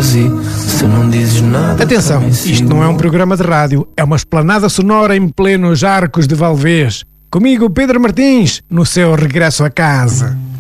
falas e se não dizes nada. Atenção, isto não é um programa de rádio, é uma esplanada sonora em plenos Arcos de Valdevez. Comigo, Pedro Martins, no seu regresso a casa.